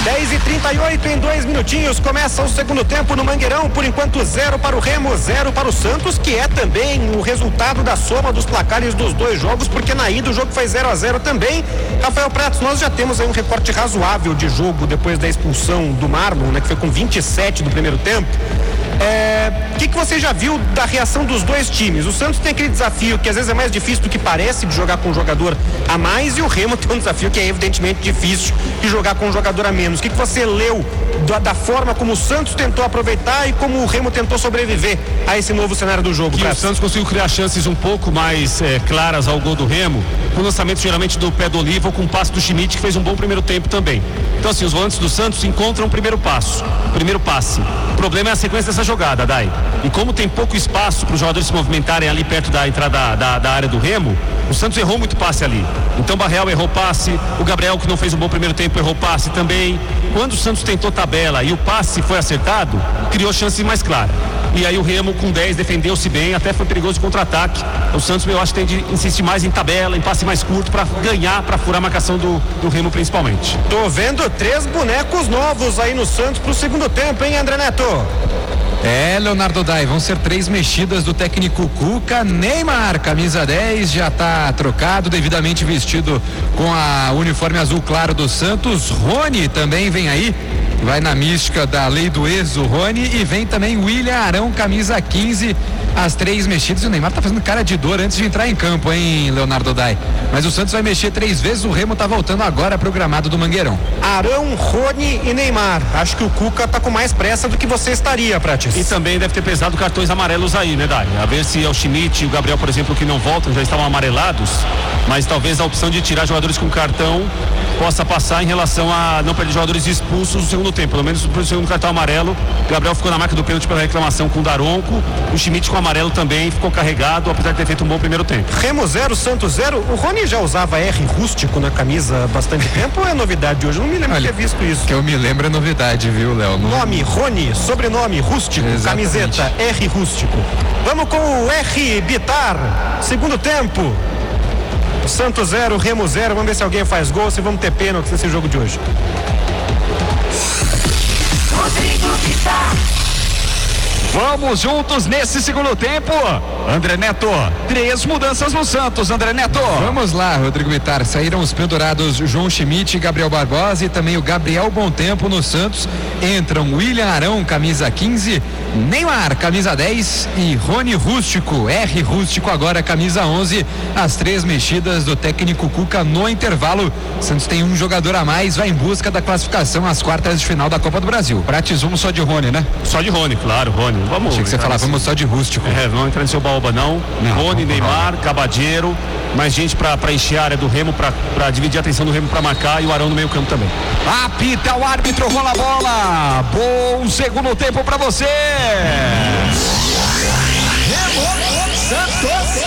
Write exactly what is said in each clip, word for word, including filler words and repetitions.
dez e trinta e oito, em dois minutinhos começa o segundo tempo no Mangueirão. Por enquanto, zero para o Remo, zero para o Santos, que é também o resultado da soma dos placares dos dois jogos, porque na ida o jogo foi zero a zero também. Rafael Pratos, nós já temos aí um recorte razoável de jogo depois da expulsão do Marlon, né, que foi com vinte e sete do primeiro tempo. É, o que, que você já viu da reação dos dois times? O Santos tem aquele desafio que às vezes é mais difícil do que parece, de jogar com um jogador a mais, e o Remo tem um desafio que é evidentemente difícil, de jogar com um jogador a menos. O que, que você leu da, da forma como o Santos tentou aproveitar e como o Remo tentou sobreviver a esse novo cenário do jogo? Que o Santos conseguiu criar chances um pouco mais é, claras ao gol do Remo, com lançamento geralmente do pé do Oliva ou com o passe do Schmidt, que fez um bom primeiro tempo também. Então assim, os volantes do Santos encontram o primeiro passo, o primeiro passe. O problema é a sequência dessa jogada, Dai. E como tem pouco espaço para os jogadores se movimentarem ali perto da entrada da, da área do Remo, o Santos errou muito passe ali. Então o Barreal errou passe, o Gabriel, que não fez um bom primeiro tempo, errou passe também. Quando o Santos tentou tabela e o passe foi acertado, criou chance mais clara. E aí o Remo com dez defendeu-se bem, até foi perigoso de contra-ataque. O Santos, eu acho que tem de insistir mais em tabela, em passe mais curto, para ganhar, para furar a marcação do, do Remo principalmente. Tô vendo três bonecos novos aí no Santos pro segundo tempo, hein, André Neto? É, Leonardo Dai, vão ser três mexidas do técnico Cuca. Neymar, camisa dez, já está trocado, devidamente vestido com a uniforme azul claro do Santos. Rony também vem aí, vai na mística da lei do ex, o Rony, e vem também William Arão, camisa quinze, as três mexidas. O Neymar tá fazendo cara de dor antes de entrar em campo, hein, Leonardo Dai? Mas o Santos vai mexer três vezes, o Remo tá voltando agora pro gramado do Mangueirão. Arão, Rony e Neymar. Acho que o Cuca tá com mais pressa do que você estaria, Prates. E também deve ter pesado cartões amarelos aí, né, Dai? A ver se é o Schmidt e o Gabriel, por exemplo, que não voltam, já estavam amarelados, mas talvez a opção de tirar jogadores com cartão possa passar em relação a não perder jogadores expulsos no segundo tempo, pelo menos no segundo cartão amarelo. O Gabriel ficou na marca do pênalti pela reclamação com o Daronco, o Schmidt com amarelo também ficou carregado, apesar de ter feito um bom primeiro tempo. Remo zero, Santos zero. O Rony já usava R rústico na camisa há bastante tempo, ou é novidade hoje? Eu não me lembro. Olha, de ter visto isso. Que eu me lembro é novidade, viu, Léo? Não... Nome Rony, sobrenome rústico, exatamente. Camiseta R rústico. Vamos com o R Bitar, segundo tempo. Santos zero, Remo zero. Vamos ver se alguém faz gol, se vamos ter pênalti nesse jogo de hoje. Rodrigo Bitar. Vamos juntos nesse segundo tempo. André Neto, três mudanças no Santos, André Neto. Vamos lá, Rodrigo Bitar. Saíram os pendurados João Schmidt e Gabriel Barbosa, e também o Gabriel Bom Tempo no Santos. Entram William Arão, camisa quinze, Neymar, camisa dez, e Rony Rústico, R Rústico agora, camisa onze. As três mexidas do técnico Cuca no intervalo. Santos tem um jogador a mais, vai em busca da classificação às quartas de final da Copa do Brasil. Prates, vamos só de Rony, né? Só de Rony, claro, Rony. Vamos. Achei que você falava, vamos só de Rústico. É, não entra no seu baúba não. não Rony, não, Neymar, não. Cabadeiro, mais gente pra, pra encher a área do Remo, pra, pra dividir a atenção do Remo pra marcar, e o Arão no meio campo também. Apita o árbitro, rola a bola. Bom segundo tempo pra você. Remo Santos.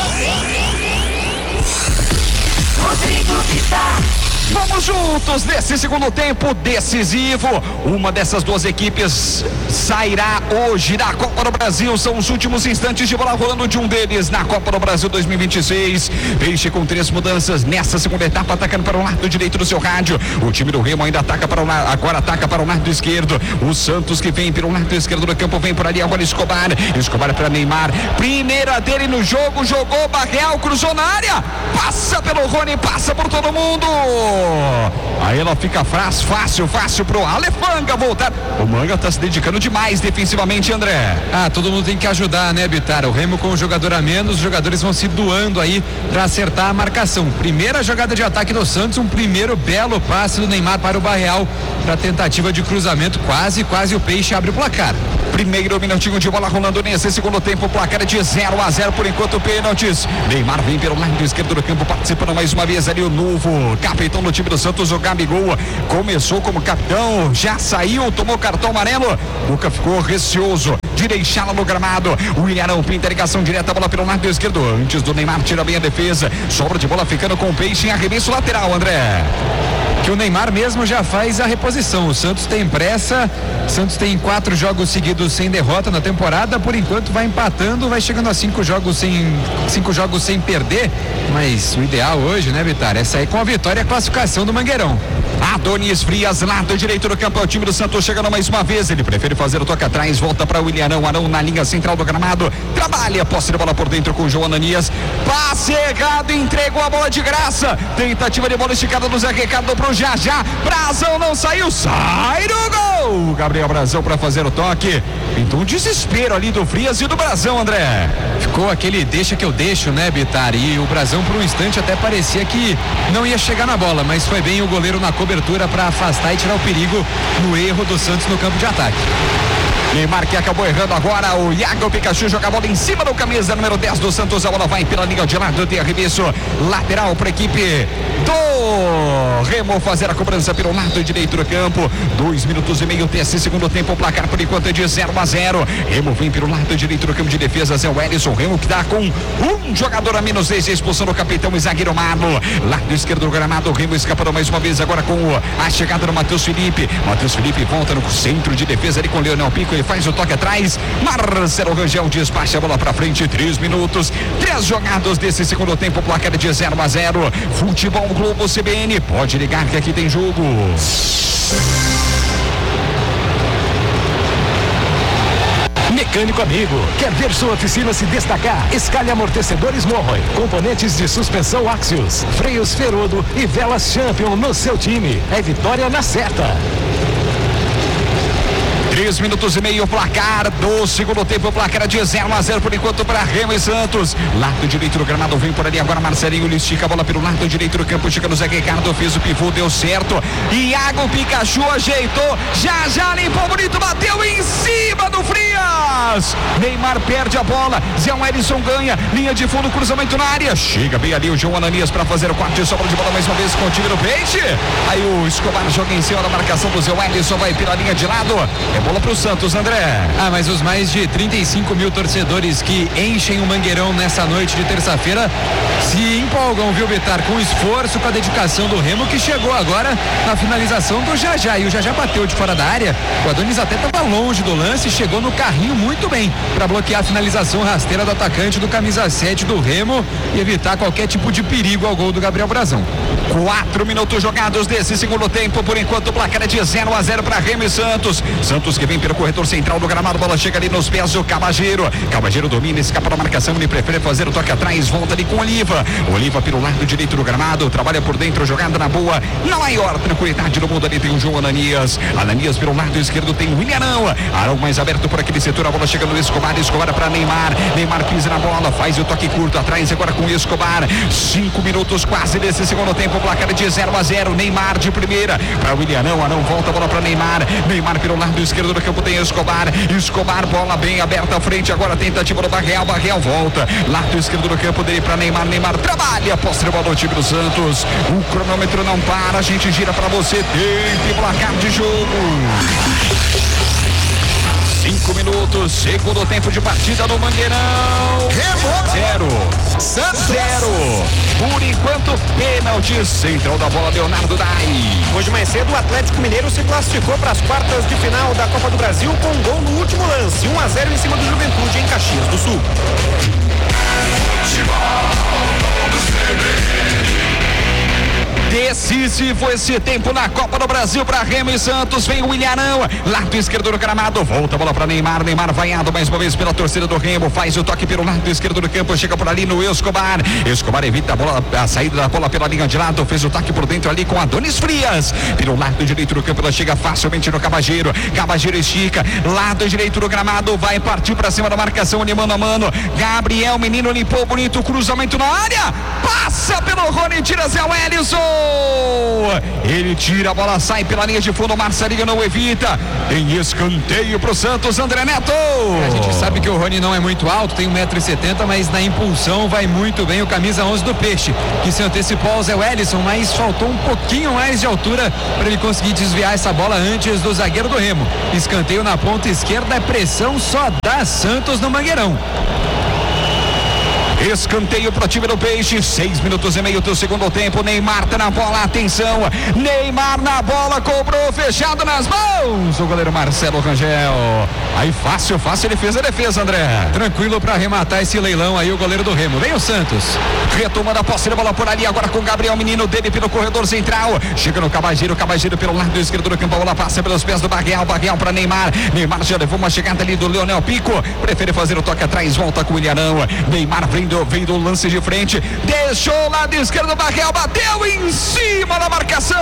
Rodrigo Bitar. Vamos juntos nesse segundo tempo decisivo. Uma dessas duas equipes sairá hoje da Copa do Brasil. São os últimos instantes de bola rolando de um deles na Copa do Brasil dois mil e vinte e seis. Peixe com três mudanças nessa segunda etapa, atacando para o lado direito do seu rádio. O time do Remo ainda ataca para o lado, agora ataca para o lado esquerdo. O Santos, que vem pelo lado esquerdo do campo, vem por ali agora Escobar. Escobar para Neymar. Primeira dele no jogo, jogou Barreal, cruzou na área. Passa pelo Rony, passa por todo mundo. Aí ela fica fácil, fácil, fácil pro Alefanga voltar. O Manga tá se dedicando demais defensivamente, André. Ah, todo mundo tem que ajudar, né, Bitar? O Remo com um jogador a menos, os jogadores vão se doando aí pra acertar a marcação. Primeira jogada de ataque do Santos, um primeiro belo passe do Neymar para o Barreal, pra tentativa de cruzamento, quase, quase o Peixe abre o placar. Primeiro minutinho de bola rolando nesse segundo tempo, placar de zero a zero por enquanto, pênaltis. Neymar vem pelo lado esquerdo do campo, participando mais uma vez ali o novo capitão do time do Santos, o Gabigol. Começou como capitão, já saiu, tomou cartão amarelo. Nunca ficou receoso de deixá-la no gramado. O Ilharão pinta a ligação direta, a bola pelo lado esquerdo. Antes do Neymar, tira bem a defesa. Sobra de bola ficando com o Peixe em arremesso lateral, André. que o Neymar mesmo já faz a reposição. O Santos tem pressa, o Santos tem quatro jogos seguidos sem derrota na temporada, por enquanto vai empatando, vai chegando a cinco jogos sem cinco jogos sem perder, mas o ideal hoje, né, Vitar, é sair com a vitória e a classificação do Mangueirão. Adonis Frias, lado direito do campo, é o time do Santos chegando mais uma vez, ele prefere fazer o toque atrás, volta para o William Arão, Arão na linha central do gramado, trabalha, posse de bola por dentro com o João Ananias, passe errado, entregou a bola de graça, tentativa de bola esticada do Zé Ricardo pro Jajá, Brazão não saiu, sai do gol, Gabriel Brazão para fazer o toque, então um desespero ali do Frias e do Brazão, André. Ficou aquele deixa que eu deixo, né, Bitar, e o Brazão por um instante até parecia que não ia chegar na bola, mas foi bem o goleiro na cobertura para afastar e tirar o perigo no erro do Santos no campo de ataque. Neymar que acabou errando agora, o Iago Pikachu joga a bola em cima do camisa número dez do Santos, a bola vai pela linha de lado de arremesso lateral para a equipe do Remo fazer a cobrança pelo lado direito do campo, dois minutos e meio desse segundo tempo, o placar por enquanto é de zero a zero, Remo vem pelo lado direito do campo de defesa, Zé Wellison, Remo que está com um jogador a menos desde a expulsão do capitão e zagueiro Marlo, lado esquerdo do gramado, o Remo escapando mais uma vez agora com a chegada do Matheus Felipe, Matheus Felipe volta no centro de defesa ali com o Leonel Pico, ele faz o toque atrás, Marcelo Rangel despacha a bola pra frente, três minutos, três jogados desse segundo tempo, placar de zero a zero, Futebol Globo C B N, pode ligar que aqui tem jogo. Mecânico amigo, quer ver sua oficina se destacar? Escalhe amortecedores Morroy, componentes de suspensão Axios, freios Ferodo e velas Champion no seu time. É vitória na certa. Três minutos e meio, placar do segundo tempo, placar de zero a zero por enquanto para Remo e Santos. Lado direito do gramado, vem por ali agora Marcelinho, ele estica a bola pelo lado direito do campo, chega no Zé Ricardo, fez o pivô, deu certo. Iago Pikachu ajeitou, já já limpou bonito, bateu em cima do Frias. Neymar perde a bola, Zé Wellison ganha, linha de fundo, cruzamento na área, chega bem ali o João Ananias para fazer o corte, sobra de bola mais uma vez com o time no peixe. Aí o Escobar joga em cima da marcação do Zé Wellison, vai pela linha de lado. É bola pro Santos, André. Ah, mas os mais de trinta e cinco mil torcedores que enchem o Mangueirão nessa noite de terça-feira se empolgam, viu, Bitar, com o esforço, com a dedicação do Remo, que chegou agora na finalização do Jajá, e o Jajá bateu de fora da área, o Adonis até estava longe do lance, chegou no carrinho muito bem para bloquear a finalização rasteira do atacante do camisa sete do Remo e evitar qualquer tipo de perigo ao gol do Gabriel Brazão. Quatro minutos jogados desse segundo tempo, por enquanto o placar é de zero a zero para Remo e Santos. Santos que vem pelo corretor central do gramado, bola chega ali nos pés do Cabageiro. Cabageiro domina, escapa da marcação, ele prefere fazer o toque atrás, volta ali com Oliva. Oliva pelo lado direito do gramado, trabalha por dentro, jogada na boa, na maior tranquilidade do mundo ali tem o João Ananias. Ananias pelo lado esquerdo tem o William Arão. Arão mais aberto por aquele setor, a bola chega no Escobar, Escobar para Neymar. Neymar pisa na bola, faz o toque curto atrás, agora com o Escobar. Cinco minutos quase desse segundo tempo, placar de zero a zero. Neymar de primeira para o William Arão. Arão volta a bola para Neymar. Neymar pelo lado esquerdo do campo tem Escobar. Escobar, bola bem aberta à frente. Agora tentativa do Barreal. Barreal volta. Lado esquerdo do campo dele para Neymar. Neymar trabalha. Posse de bola do time do Santos. O cronômetro não para. A gente gira para você. Tempo e placar de jogo. Cinco minutos, segundo tempo de partida no Mangueirão. Zero. Zero. Por enquanto, pênalti. Central da bola, Leonardo Dai. Hoje mais cedo, o Atlético Mineiro se classificou para as quartas de final da Copa do Brasil com um gol no último lance. um a zero em cima do Juventude em Caxias do Sul. Decisivo esse tempo na Copa do Brasil para Remo e Santos. Vem o William Arão, lado esquerdo do gramado, volta a bola para Neymar. Neymar vaiado mais uma vez pela torcida do Remo, faz o toque pelo lado esquerdo do campo, chega por ali no Escobar. Escobar evita a bola, a saída da bola pela linha de lado, fez o toque por dentro ali com Adonis Frias. Pelo lado direito do campo, ela chega facilmente no Cabageiro. Cabageiro estica, lado direito do gramado, vai partir para cima da marcação de mano a mano. Gabriel, menino, limpou bonito, cruzamento na área, passa pelo Rony, tira Zé Wellison. Ele tira, a bola sai pela linha de fundo, Marcelinho não evita. Tem escanteio pro Santos, André Neto. A gente sabe que o Rony não é muito alto, tem um metro e setenta, mas na impulsão vai muito bem o camisa onze do Peixe, que se antecipou ao Zé Wellison, mas faltou um pouquinho mais de altura para ele conseguir desviar essa bola antes do zagueiro do Remo. Escanteio na ponta esquerda, é pressão, só dá Santos no Mangueirão. Escanteio pro time do Peixe, seis minutos e meio do segundo tempo. Neymar tá na bola, atenção. Neymar na bola, cobrou, fechado nas mãos. O goleiro Marcelo Rangel. Aí fácil, fácil, ele fez a defesa, André. Tranquilo pra arrematar esse leilão aí, o goleiro do Remo. Vem o Santos. Retomando a posse da bola por ali, agora com o Gabriel Menino, dele pelo corredor central. Chega no Cabageiro, Cabageiro pelo lado esquerdo do campo. A bola passa pelos pés do Barreal, Barreal pra Neymar. Neymar já levou uma chegada ali do Leonel Pico. Prefere fazer o toque atrás, volta com o Ilharão. Neymar vem do, vem do lance de frente. Deixou o lado esquerdo do Barreal, bateu em cima da marcação.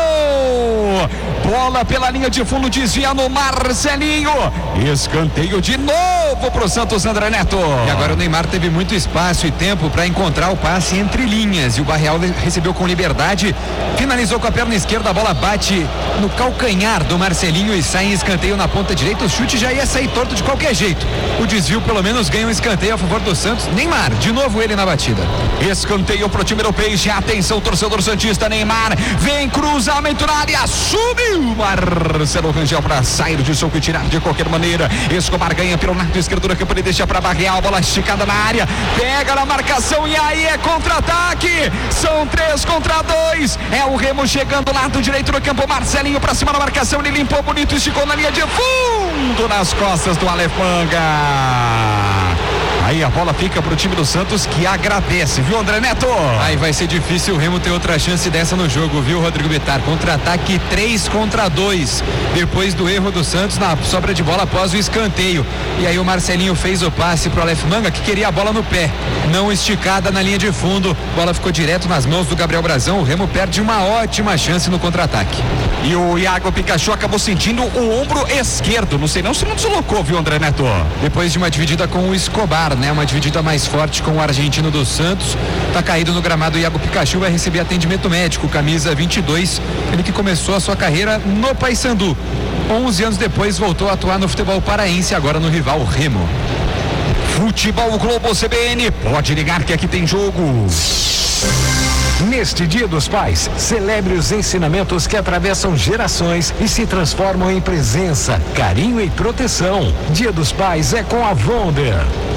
Bola pela linha de fundo, desvia no Marcelinho. Escanteio de novo pro Santos, André Neto. E agora o Neymar teve muito espaço e tempo para encontrar o passe entre linhas. E o Barreal recebeu com liberdade. Finalizou com a perna esquerda, a bola bate no calcanhar do Marcelinho e sai em escanteio na ponta direita. O chute já ia sair torto de qualquer jeito. O desvio pelo menos ganha um escanteio a favor do Santos. Neymar, de novo ele na batida. Escanteio pro time do Peixe. Atenção, torcedor santista. Neymar vem, cruzamento na área, subiu Marcelo Rangel para sair de soco e tirar de qualquer maneira. Escobar ganha pelo lado esquerdo do campo, ele deixa para Barreal, bola esticada na área, pega na marcação e aí é contra-ataque. São três contra dois. É o Remo chegando lado direito do campo. Marcelinho para cima da marcação, ele limpou bonito, esticou na linha de fundo nas costas do Aleph Manga. Aí a bola fica pro time do Santos, que agradece, viu, André Neto? Aí vai ser difícil o Remo ter outra chance dessa no jogo, viu, Rodrigo Bittar? Contra-ataque três contra dois. Depois do erro do Santos na sobra de bola após o escanteio. E aí o Marcelinho fez o passe pro Aleph Manga, que queria a bola no pé, não esticada na linha de fundo. Bola ficou direto nas mãos do Gabriel Brazão. O Remo perde uma ótima chance no contra-ataque. E o Iago Pikachu acabou sentindo o ombro esquerdo. Não sei não se não deslocou, viu, André Neto? Depois de uma dividida com o Escobar, né? Uma dividida mais forte com o argentino do Santos. Tá caído no gramado. O Iago Pikachu vai receber atendimento médico, camisa vinte e dois. Ele que começou a sua carreira no Paysandu. onze anos depois voltou a atuar no futebol paraense, agora no rival Remo. Futebol Globo C B N, pode ligar que aqui tem jogo. Neste Dia dos Pais, celebre os ensinamentos que atravessam gerações e se transformam em presença, carinho e proteção. Dia dos Pais é com a Wonder.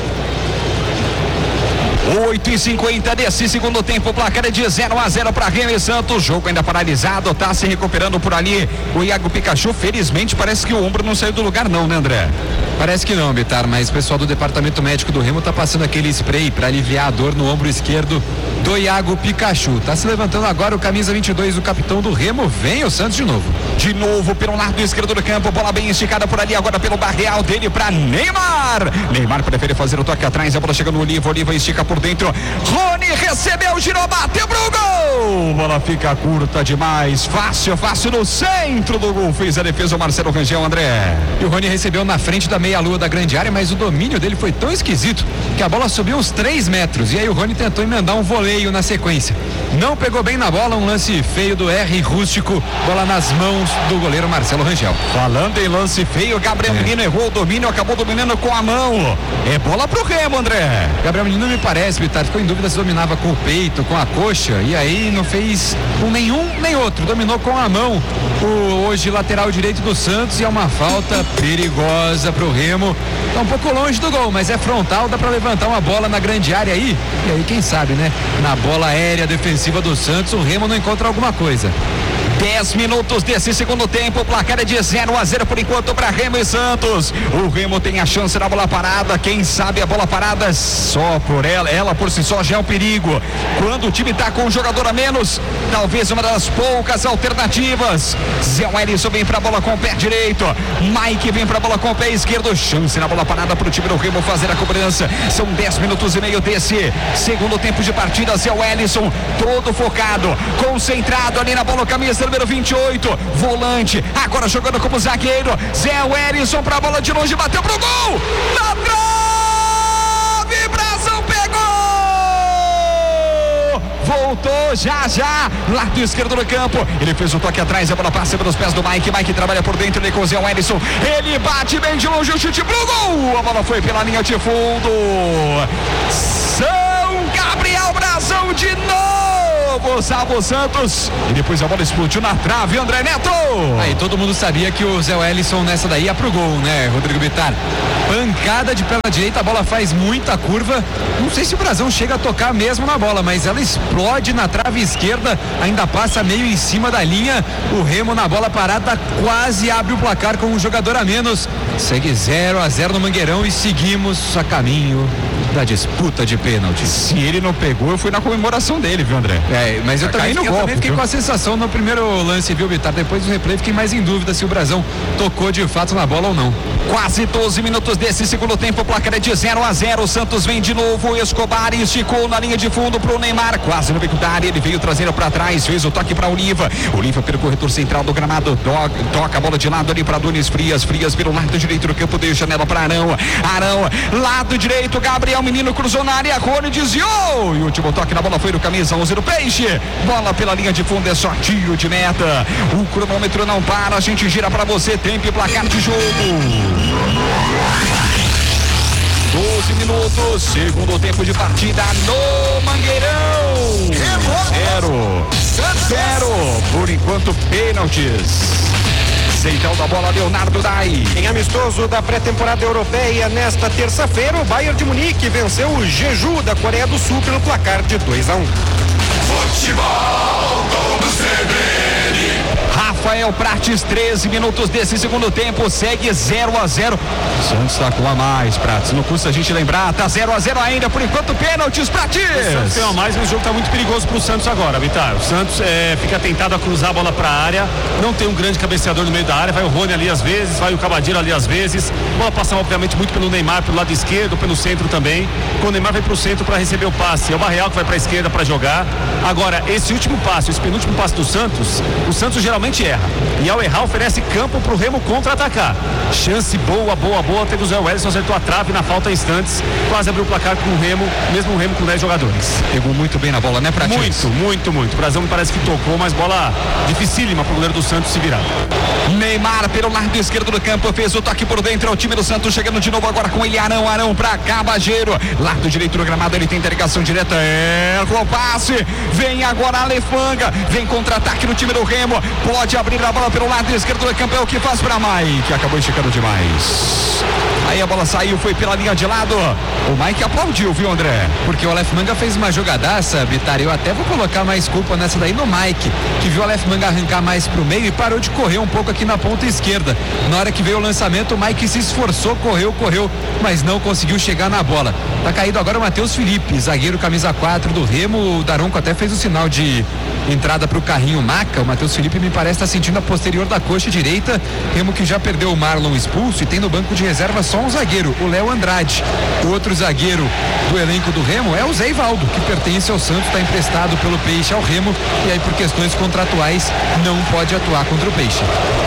oito e cinquenta desse segundo tempo, o placar é de zero a zero para Remo e Santos. Jogo ainda paralisado, tá se recuperando por ali o Iago Pikachu. Felizmente parece que o ombro não saiu do lugar não, né, André? Parece que não, Bitar, mas o pessoal do departamento médico do Remo tá passando aquele spray para aliviar a dor no ombro esquerdo do Iago Pikachu. Tá se levantando agora o camisa vinte e dois, o capitão do Remo. Vem o Santos de novo. De novo pelo lado esquerdo do campo, bola bem esticada por ali, agora pelo Barreal, dele para Neymar. Neymar prefere fazer o toque atrás, a bola chega no Oliva, Oliva estica por dentro. Rony recebeu, girou, bateu pro gol. Bola fica curta demais, fácil, fácil no centro do gol. Fez a defesa o Marcelo Rangel, André. E o Rony recebeu na frente da meia-lua da grande área, mas o domínio dele foi tão esquisito que a bola subiu uns três metros. E aí o Rony tentou emendar um voleio na sequência. Não pegou bem na bola, um lance feio do R rústico, bola nas mãos do goleiro Marcelo Rangel. Falando em lance feio, Gabriel é. Menino errou o domínio, acabou dominando com a mão. É bola pro Remo, André. Gabriel Menino me parece, Bitar, ficou em dúvida se dominava com o peito, com a coxa, e aí não fez com nenhum nem outro, dominou com a mão o hoje lateral direito do Santos, e é uma falta perigosa pro Remo. Tá um pouco longe do gol, mas é frontal, dá pra levantar uma bola na grande área aí, e aí quem sabe, né? Na bola aérea defensiva do Santos, o Remo não encontra alguma coisa. dez minutos desse segundo tempo, o placar é de zero a zero por enquanto para Remo e Santos. O Remo tem a chance da bola parada, quem sabe a bola parada só por ela, ela por si só já é um perigo. Quando o time tá com um jogador a menos, talvez uma das poucas alternativas. Zé Wellison vem pra bola com o pé direito, Mike vem pra bola com o pé esquerdo, chance na bola parada pro time do Remo fazer a cobrança. São dez minutos e meio desse segundo tempo de partida. Zé Wellison todo focado, concentrado ali na bola, camisa número vinte e oito, volante, agora jogando como zagueiro. Zé Wellison pra bola de longe, bateu pro gol, na trave, Brazão pegou, voltou já já, lado esquerdo do campo, ele fez o toque atrás, a bola passa pelos pés do Mike, Mike trabalha por dentro, ele com o Zé Wellison, ele bate bem de longe, o chute pro gol, a bola foi pela linha de fundo. São Gabriel Brazão de novo novo, salvo o Santos. E depois a bola explodiu na trave, André Neto. Aí todo mundo sabia que o Zé Wellison nessa daí ia pro gol, né, Rodrigo Bittar? Pancada de perna direita, a bola faz muita curva. Não sei se o Brasão chega a tocar mesmo na bola, mas ela explode na trave esquerda, ainda passa meio em cima da linha. O Remo na bola parada quase abre o placar com um jogador a menos. Segue zero a zero no Mangueirão e seguimos a caminho da disputa de pênaltis. Se ele não pegou, eu fui na comemoração dele, viu, André? É, mas eu Tá também, caindo eu golpe, também fiquei viu? com a sensação no primeiro lance, viu, Bittar? Depois do replay fiquei mais em dúvida se o Brasão tocou de fato na bola ou não. Quase doze minutos desse segundo tempo, o placar é de zero a zero. O Santos vem de novo, Escobar esticou na linha de fundo pro Neymar, quase no bico da área, ele veio trazendo para trás, fez o toque para Oliva. Oliva pelo corredor central do gramado, do, toca a bola de lado ali para Donis Frias, Frias pelo lado direito do campo, deu janela para Arão, Arão, lado direito, Gabriel Menino cruzou na área, Rony desviou, e o último toque na bola foi do camisa onze do Peixe. Bola pela linha de fundo, é só tiro de meta. O cronômetro não para, a gente gira para você, tempo e placar de jogo. doze minutos, segundo tempo de partida no Mangueirão. Zero, zero, por enquanto pênaltis. Central da bola, Leonardo Dai. Em amistoso da pré-temporada europeia, nesta terça-feira, o Bayern de Munique venceu o Jeju da Coreia do Sul pelo placar de dois a um. Futebol todo C B N. Rafael Prates, treze minutos desse segundo tempo, segue zero a zero. Santos tá com a mais, Prates, não custa a gente lembrar, tá zero a zero ainda, por enquanto pênaltis, Prates. O Santos tem uma mais, mas o jogo tá muito perigoso pro Santos agora, Vitar. O Santos é, fica tentado a cruzar a bola pra área, não tem um grande cabeceador no meio da área, vai o Rony ali às vezes, vai o Cabadeiro ali às vezes, a bola passa obviamente muito pelo Neymar, pelo lado esquerdo, pelo centro também. Quando o Neymar vai pro centro para receber o passe, é o Barreal que vai pra esquerda para jogar. Agora, esse último passe, esse penúltimo passe do Santos, o Santos geralmente erra. E ao errar, oferece campo pro Remo contra-atacar. Chance boa, boa, boa. Teve o Zé Wellison, acertou a trave na falta em instantes. Quase abriu o placar com o Remo, mesmo o Remo com dez jogadores. Pegou muito bem na bola, né, Prates? Muito, muito, muito. O Brasão me parece que tocou, mas bola dificílima pro goleiro do Santos se virar. Neymar pelo lado esquerdo do campo, fez o toque por dentro, é o time do Santos chegando de novo agora com ele, Arão, Arão pra Cabageiro. Lado direito do gramado, ele tem interligação direta, é o passe. Vem agora a Lefanga, vem contra-ataque no time do Remo, pode abrir a bola pelo lado esquerdo do campo, é o que faz pra Mike, acabou esticando demais. Aí a bola saiu, foi pela linha de lado. O Mike aplaudiu, viu, André? Porque o Aleph Manga fez uma jogadaça, Bittar. Eu até vou colocar mais culpa nessa daí no Mike, que viu o Aleph Manga arrancar mais pro meio e parou de correr um pouco aqui na ponta esquerda. Na hora que veio o lançamento, o Mike se esforçou, correu, correu, mas não conseguiu chegar na bola. Tá caído agora o Matheus Felipe, zagueiro camisa quatro do Remo. O Daronco até fez o sinal de entrada pro carrinho Maca. O Matheus Felipe me parece estar sentindo a posterior da coxa direita. Remo que já perdeu o Marlon expulso e tem no banco de reserva só um zagueiro, o Léo Andrade. O outro zagueiro do elenco do Remo é o Zé Ivaldo, que pertence ao Santos, está emprestado pelo Peixe ao Remo e aí por questões contratuais não pode atuar contra o Peixe.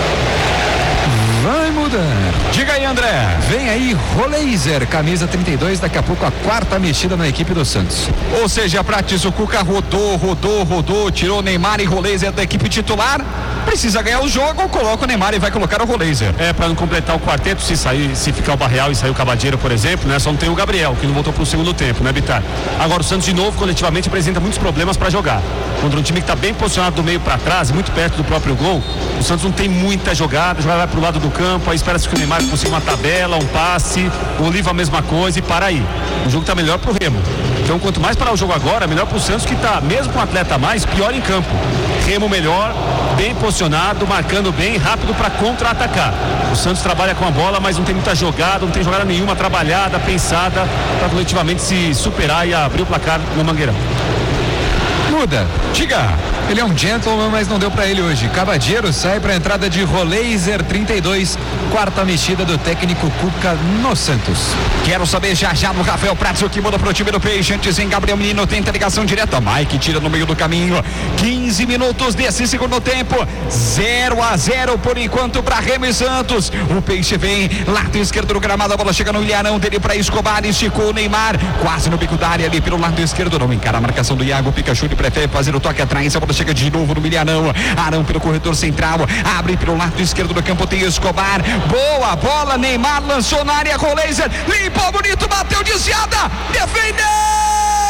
Vai mudar. Diga aí, André. Vem aí Roleiser, camisa trinta e dois, daqui a pouco a quarta mexida na equipe do Santos. Ou seja, Prates, o Cuca rodou, rodou, rodou, tirou Neymar e Roleiser da equipe titular. Precisa ganhar o jogo, coloca o Neymar e vai colocar o Roleiser. É, para não completar o quarteto, se sair, se ficar o Barreal e sair o Cabadeiro, por exemplo, né? Só não tem o Gabriel, que não voltou pro segundo tempo, né, Bittar? Agora o Santos de novo, coletivamente, apresenta muitos problemas para jogar. Contra um time que tá bem posicionado do meio para trás, muito perto do próprio gol, o Santos não tem muita jogada, já vai pro lado do campo, aí espera-se que o Neymar consiga uma tabela, um passe, o Oliva a mesma coisa e para aí. O jogo tá melhor pro Remo. Então, quanto mais parar o jogo agora, melhor pro Santos, que tá, mesmo com um atleta a mais, pior em campo. Remo melhor, bem posicionado, marcando bem, rápido para contra-atacar. O Santos trabalha com a bola, mas não tem muita jogada, não tem jogada nenhuma trabalhada, pensada, para coletivamente se superar e abrir o placar no Mangueirão. Muda. Diga. Ele é um gentleman, mas não deu pra ele hoje. Cabadeiro sai pra entrada de Roleiser trinta e dois, quarta mexida do técnico Cuca no Santos. Quero saber já já no Rafael Prates o que muda pro time do Peixe. Antes em Gabriel Menino tenta ligação direta. Mike tira no meio do caminho. quinze minutos desse segundo tempo. zero a zero por enquanto pra Remo e Santos. O Peixe vem, lado esquerdo do gramado. A bola chega no Ilharão dele pra Escobar. Esticou o Neymar. Quase no bico da área ali pelo lado esquerdo. Não encara a marcação do Iago. Pikachu ele prefere fazer o toque atrás. A bola chega de novo no Milhanão. Arão pelo corredor central. Abre pelo lado esquerdo do campo. Tem Escobar. Boa bola. Neymar lançou na área. Roleiser limpou bonito. Bateu desviada. Defendeu.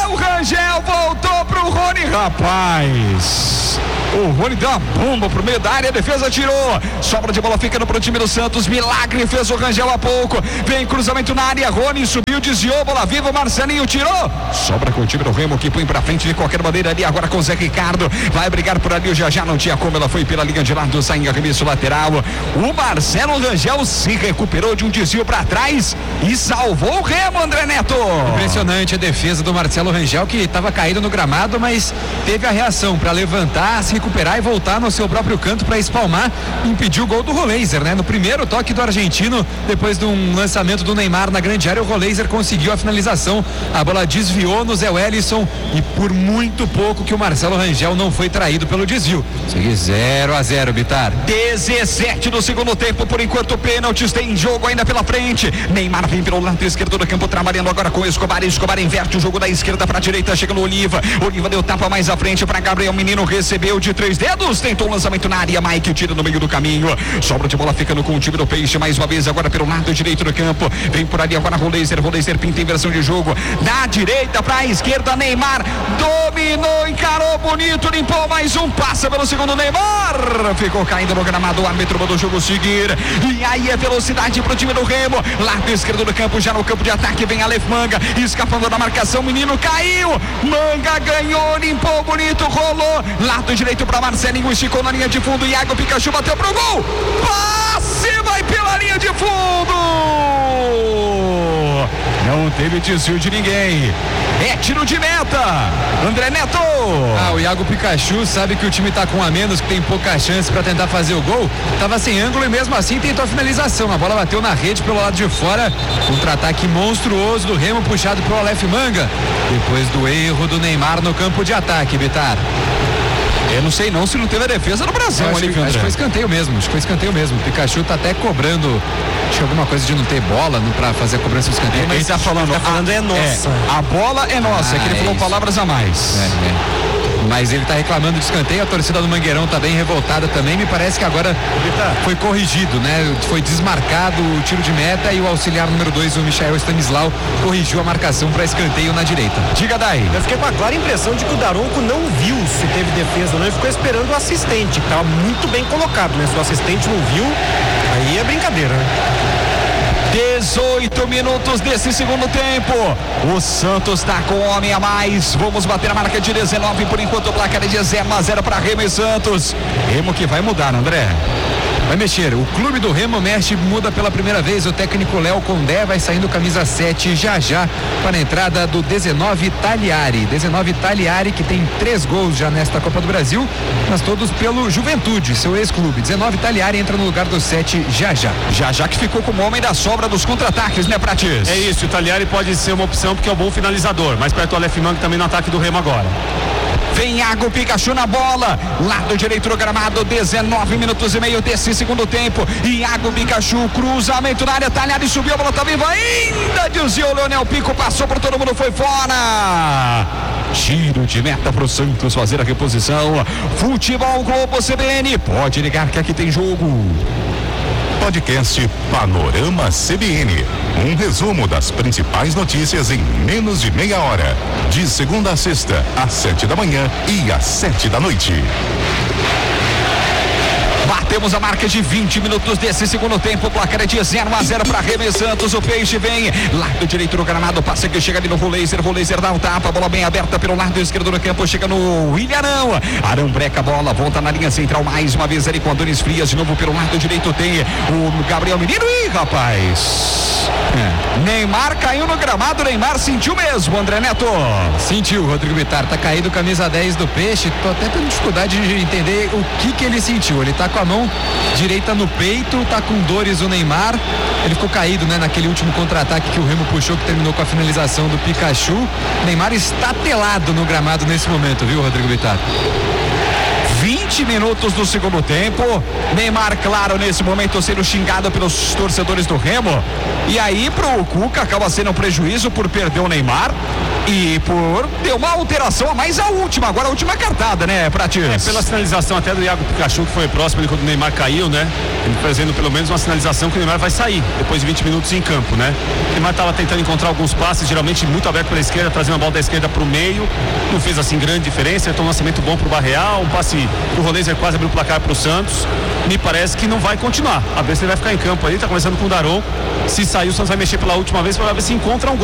o Rangel voltou pro Rony, rapaz. O Rony deu uma bomba pro meio da área, a defesa tirou. Sobra de bola ficando pro time do Santos. Milagre fez o Rangel há pouco. Vem cruzamento na área, Rony subiu, desviou, bola viva, Marcelinho tirou. Sobra com o time do Remo que põe pra frente de qualquer maneira ali agora com o Zé Ricardo. Vai brigar por ali, já já não tinha como, ela foi pela linha de lado, sai em arremesso lateral. O Marcelo Rangel se recuperou de um desvio pra trás e salvou o Remo, André Neto. Impressionante a defesa do Marcelo Rangel, que estava caído no gramado, mas teve a reação para levantar, se recuperar e voltar no seu próprio canto para espalmar e impedir o gol do Roleiser, né? No primeiro toque do argentino, depois de um lançamento do Neymar na grande área, o Roleiser conseguiu a finalização, a bola desviou no Zé Wellison e por muito pouco que o Marcelo Rangel não foi traído pelo desvio. Segue zero a zero, Bitar. dezessete do segundo tempo, por enquanto pênaltis tem jogo ainda pela frente. Neymar vem pelo lado esquerdo do campo, trabalhando agora com Escobar. Escobar inverte o jogo da esquerda para a direita, chega no Oliva. Oliva deu tapa mais à frente para Gabriel Menino, recebeu de três dedos, tentou o lançamento na área, Mike tira no meio do caminho. Sobra de bola ficando com o time do Peixe mais uma vez agora pelo lado direito do campo. Vem por ali agora Roleiser, Roleiser pinta inversão de jogo. Da direita para a esquerda, Neymar dominou, encarou bonito, limpou mais um, passa pelo segundo Neymar. Ficou caindo no gramado, o árbitro mandou o jogo seguir. E aí é velocidade pro time do Remo. Lado esquerdo do campo, já no campo de ataque, vem Aleph Manga, escapando da marcação, menino caiu. Manga ganhou, limpou bonito, rolou. Lado direito para Marcelinho, esticou na linha de fundo. Iago Pikachu bateu pro gol. Passe, vai pela linha de fundo. Não teve desvio de ninguém. É tiro de meta. André Neto. Ah, o Iago Pikachu sabe que o time tá com um a menos, que tem pouca chance para tentar fazer o gol. Tava sem ângulo e mesmo assim tentou a finalização. A bola bateu na rede pelo lado de fora. Contra-ataque monstruoso do Remo, puxado pro Aleph Manga. Depois do erro do Neymar no campo de ataque, Bitar. Eu não sei não se não teve a defesa no Brasil. Acho, que, acho que foi escanteio mesmo, acho que foi escanteio mesmo. O Pikachu tá até cobrando, acho que alguma coisa de não ter bola no, pra fazer a cobrança do escanteio. É, mas ele tá falando, tá falando a, é nossa. É, a bola é nossa, ah, é que ele é falou isso. palavras a mais. É, é. Mas ele tá reclamando de escanteio, a torcida do Mangueirão tá bem revoltada também. Me parece que agora foi corrigido, né? Foi desmarcado o tiro de meta e o auxiliar número dois, o Michael Stanislau, corrigiu a marcação para escanteio na direita. Diga daí. Eu fiquei com a clara impressão de que o Daronco não viu se teve defesa ou não, ele ficou esperando o assistente, que tava muito bem colocado, né? Se o assistente não viu, aí é brincadeira, né? dezoito minutos desse segundo tempo. O Santos está com um homem a mais. Vamos bater a marca de dezenove por enquanto. O placar é de zero a zero para Remo e Santos. Remo que vai mudar, André. Vai mexer, o clube do Remo mexe, muda pela primeira vez. O técnico Léo Condé vai saindo camisa sete já já para a entrada do dezenove Tagliari. dezenove Tagliari, que tem três gols já nesta Copa do Brasil, mas todos pelo Juventude, seu ex-clube. dezenove Tagliari entra no lugar do sete já já. Já já que ficou como homem da sobra dos contra-ataques, né, Pratis? É isso, o Tagliari pode ser uma opção porque é um bom finalizador, mas perto do Aleph Manga também no ataque do Remo agora. Vem Iago Pikachu na bola, lado direito do gramado, dezenove minutos e meio desse segundo tempo. Iago Pikachu, cruzamento na área, Tagliari subiu, a bola tá viva ainda, desviou o Leonel Pico, passou por todo mundo, foi fora. Tiro de meta pro Santos fazer a reposição. Futebol Globo C B N, pode ligar que aqui tem jogo. Podcast Panorama C B N. Um resumo das principais notícias em menos de meia hora. De segunda a sexta, às sete da manhã e às sete da noite. Batemos a marca de vinte minutos desse segundo tempo. O placar é de zero a zero para Remo e Santos. O Peixe vem lado direito do gramado, passa que chega ali no Roleiser. Roleiser dá um tapa, bola bem aberta pelo lado esquerdo do campo. Chega no William Arão. Arão breca a bola, volta na linha central mais uma vez ali com Adonis Frias. De novo pelo lado direito tem o Gabriel Menino. Ih, rapaz! É. Neymar caiu no gramado. Neymar sentiu mesmo, André Neto. Sentiu, Rodrigo Bitar. Tá caído camisa dez do Peixe. Tô até tendo dificuldade de entender o que que ele sentiu. Ele tá com a mão direita no peito, tá com dores o Neymar. Ele ficou caído, né, naquele último contra-ataque que o Remo puxou, que terminou com a finalização do Pikachu. Neymar está telado no gramado nesse momento, viu, Rodrigo Bitar? vinte vinte minutos do segundo tempo. Neymar, claro, nesse momento sendo xingado pelos torcedores do Remo. E aí pro Cuca acaba sendo um prejuízo por perder o Neymar e por ter uma alteração a mais, a última, agora a última cartada, né, Pratinhas? É, pela sinalização até do Iago Pikachu, que foi próximo ali quando o Neymar caiu, né? Ele fazendo pelo menos uma sinalização que o Neymar vai sair depois de vinte minutos em campo, né? O Neymar estava tentando encontrar alguns passes, geralmente muito aberto pela esquerda, trazendo a bola da esquerda para o meio. Não fez assim grande diferença, então um lançamento bom pro Barreal, um passe pro Roleiser quase abriu o placar pro Santos. Me parece que não vai continuar. A ver se ele vai ficar em campo aí, tá conversando com o Daron. Se sair, o Santos vai mexer pela última vez para ver se encontra um gol.